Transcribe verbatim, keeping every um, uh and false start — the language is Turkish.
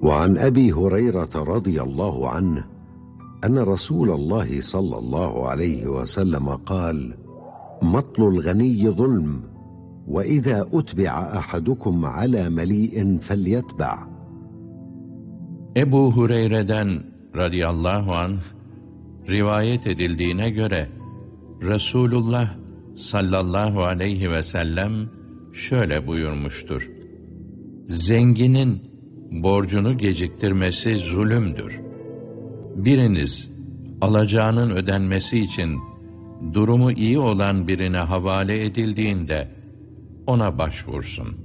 وعن أبي هريرة رضي الله عنه أن رسول الله صلى الله عليه وسلم قال: مطل الغني ظلم، وإذا أتبع أحدكم على مليء فليتبع. Ebu Hureyre'den radıyallahu anh rivayet edildiğine göre Resulullah sallallahu aleyhi ve sellem şöyle buyurmuştur: Zenginin borcunu geciktirmesi zulümdür. Biriniz alacağının ödenmesi için durumu iyi olan birine havale edildiğinde ona başvursun.